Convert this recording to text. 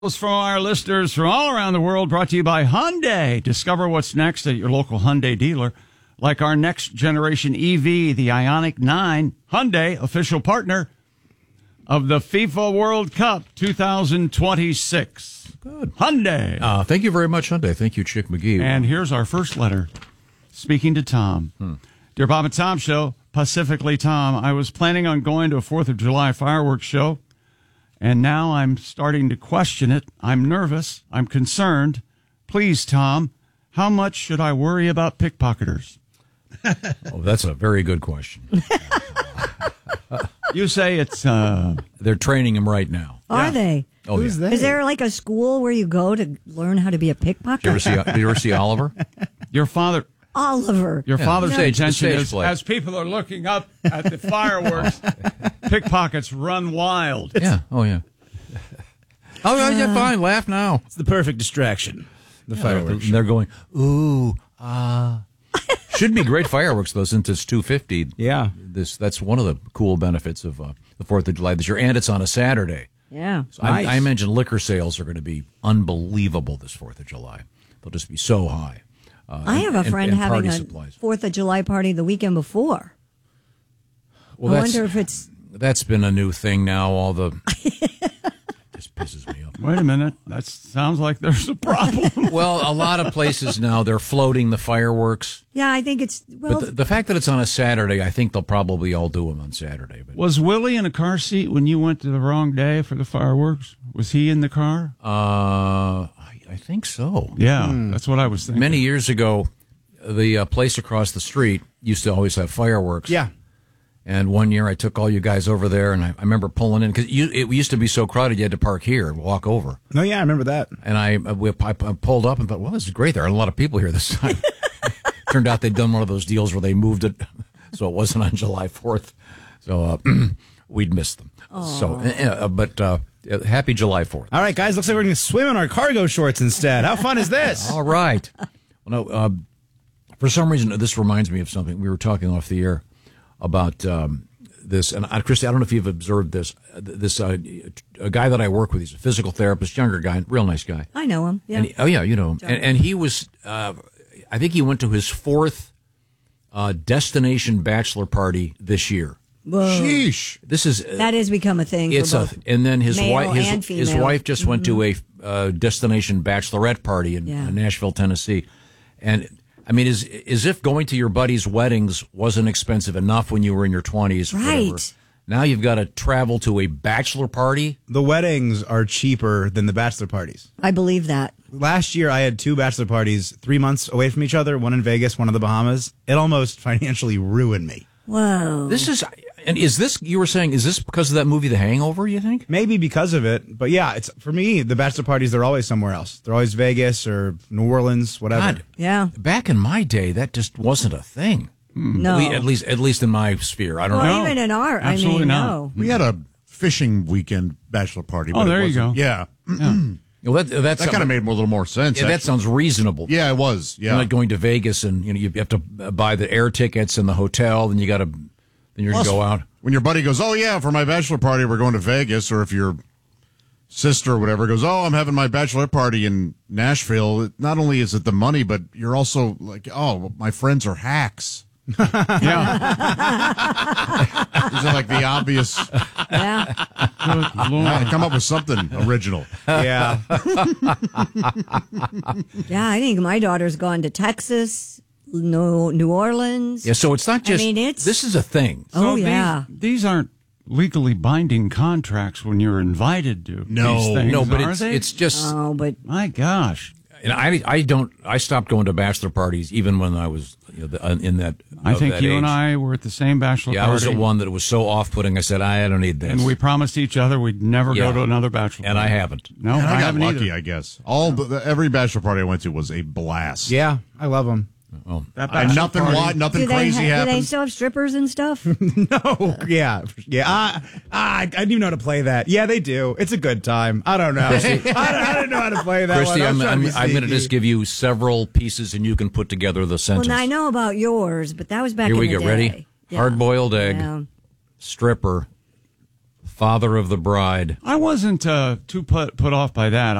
From our listeners from all around the world, brought to you by Hyundai. Discover what's next at your local Hyundai dealer, like our next generation EV, the Ioniq 9. Hyundai, official partner of the FIFA World Cup 2026. Good. Hyundai. Thank you very much, Hyundai. Thank you, Chick McGee. And here's our first letter. Speaking to Tom. Dear Bob and Tom Show, Pacifically Tom, I was planning on going to a 4th of July fireworks show, and now I'm starting to question it. I'm nervous. I'm concerned. Please, Tom, how much should I worry about pickpocketers? Oh, that's a very good question. You say it's... They're training him right now. Are they? Oh, Who's yeah. they? Is there like a school where you go to learn how to be a pickpocket? Did you ever see Oliver? Your father... Oliver. Your father's Stage intention is, play. as people are looking up at the fireworks, pickpockets run wild. Yeah. Oh, yeah. Oh, yeah, fine. Laugh now. It's the perfect distraction. The fireworks. And they're going, ooh, Should be great fireworks, though, since it's 250. Yeah. That's one of the cool benefits of the 4th of July this year. And it's on a Saturday. Yeah. So Nice. I imagine liquor sales are going to be unbelievable this 4th of July. They'll just be so high. I have a friend having party a supplies. 4th of July party the weekend before. Well, I wonder if it's... That's been a new thing now. All the just pisses me off. Wait a minute. That sounds like there's a problem. Well, a lot of places now, they're floating the fireworks. Yeah, I think it's... Well, But the fact that it's on a Saturday, I think they'll probably all do them on Saturday. But Was Willie in a car seat when you went to the wrong day for the fireworks? Was he in the car? I think so. Yeah, that's what I was thinking. Many years ago, the place across the street used to always have fireworks. Yeah. And one year I took all you guys over there, and I remember pulling in, because it used to be so crowded you had to park here and walk over. No, yeah, I remember that. And I pulled up and thought, well, this is great. There are a lot of people here this time. Turned out they'd done one of those deals where they moved it so it wasn't on July 4th. So we'd missed them. So, happy July 4th. All right, guys, looks like we're going to swim in our cargo shorts instead. How fun is this? All right. Well, no, for some reason, this reminds me of something. We were talking off the air about this, and Christy, I don't know if you've observed this. A guy that I work with, he's a physical therapist, younger guy, real nice guy. I know him. Yeah. And you know him. And he was, I think he went to his 4th destination bachelor party this year. Whoa. Sheesh. This is That has become a thing it's for a, both and then his male wife, and his female. wife just went to a destination bachelorette party in Yeah. Nashville, Tennessee, and I mean, as if going to your buddies' weddings wasn't expensive enough when you were in your 20s. Right. Whatever. Now you've got to travel to a bachelor party. The weddings are cheaper than the bachelor parties. I believe that. Last year, I had 2 bachelor parties 3 months away from each other, one in Vegas, one in the Bahamas. It almost financially ruined me. Whoa. This is, and is this, you were saying, is this because of that movie, The Hangover, you think? Maybe because of it. But yeah, it's for me, the bachelor parties, they're always somewhere else. They're always Vegas or New Orleans, whatever. God, Yeah. back in my day, that just wasn't a thing. No. At least in my sphere. I don't well, know. even in art, Absolutely not. no. We had a fishing weekend bachelor party. Oh, but it there you wasn't- go. Yeah. Well, that That kind of made a little more sense. Yeah, that actually. sounds reasonable. Yeah, it was. You're Yeah. not going to Vegas and you have to buy the air tickets and the hotel, then you're going to go out. When your buddy goes, oh, yeah, for my bachelor party, we're going to Vegas, or if your sister or whatever goes, oh, I'm having my bachelor party in Nashville, not only is it the money, but you're also like, oh, my friends are hacks. Yeah. These are like the obvious. Yeah. Good Lord. Come up with something original. Yeah. Yeah, I think my daughter's gone to Texas, New Orleans. Yeah, so it's not just, it's... this is a thing. Oh, So yeah. These aren't legally binding contracts when you're invited to these things, No, but are they? it's just, Oh, but My gosh. and I stopped going to bachelor parties even when I was in that I of think that you and age. I were at the same bachelor Yeah, I was party. the one that was so off-putting, I said, I don't need this. And we promised each other we'd never Yeah. go to another bachelor And I party. haven't. No, And I got haven't lucky, either. I guess. Every bachelor party I went to was a blast. Yeah, I love them. That And bachelor nothing party- nothing do crazy they happened. still have strippers and stuff? No, yeah. I didn't even know how to play that. Yeah, they do. It's a good time. I don't know. I didn't know how to play that Christy, one. I'm going to sneaky. just give you several pieces and you can put together the Well, sentence. now I know about yours, but that was back Here in we the go. day. Ready? Yeah. Hard-boiled egg, Yeah. stripper, Father of the bride. I wasn't too put off by that.